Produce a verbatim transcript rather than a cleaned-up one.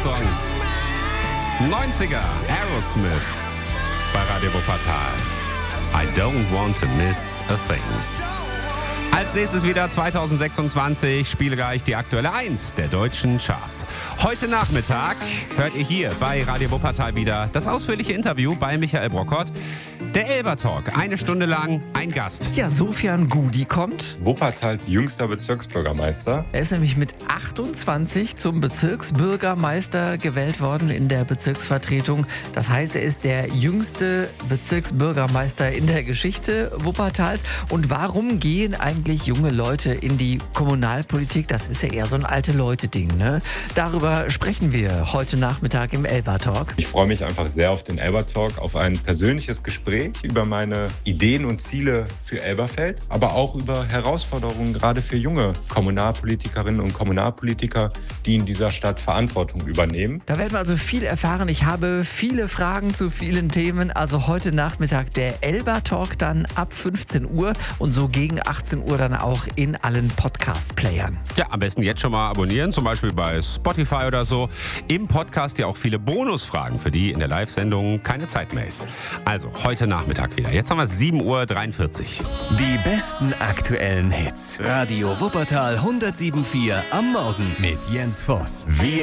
Song. neunziger, Aerosmith bei Radio Wuppertal. I don't want to miss a thing. Als nächstes wieder zwanzig sechsundzwanzig, spielreich die aktuelle eins der deutschen Charts. Heute Nachmittag hört ihr hier bei Radio Wuppertal wieder das ausführliche Interview bei Michael Brockert. Der Elber Talk, eine Stunde lang, ein Gast. Ja, Sofian Gudi kommt. Wuppertals jüngster Bezirksbürgermeister. Er ist nämlich mit achtundzwanzig zum Bezirksbürgermeister gewählt worden in der Bezirksvertretung. Das heißt, er ist der jüngste Bezirksbürgermeister in der Geschichte Wuppertals. Und warum gehen eigentlich junge Leute in die Kommunalpolitik? Das ist ja eher so ein alte-Leute-Ding, ne? Darüber sprechen wir heute Nachmittag im Elber Talk. Ich freue mich einfach sehr auf den Elber Talk, auf ein persönliches Gespräch über meine Ideen und Ziele für Elberfeld, aber auch über Herausforderungen gerade für junge Kommunalpolitikerinnen und Kommunalpolitiker, die in dieser Stadt Verantwortung übernehmen. Da werden wir also viel erfahren. Ich habe viele Fragen zu vielen Themen. Also heute Nachmittag der Elber Talk dann ab fünfzehn Uhr und so gegen achtzehn Uhr dann auch in allen Podcast-Playern. Ja, am besten jetzt schon mal abonnieren, zum Beispiel bei Spotify oder so. Im Podcast ja auch viele Bonusfragen, für die in der Live-Sendung keine Zeit mehr ist. Also heute Nachmittag wieder. Jetzt haben wir sieben Uhr dreiundvierzig. Die besten aktuellen Hits. Radio Wuppertal hundertsieben Komma vier am Morgen mit Jens Voss. Wir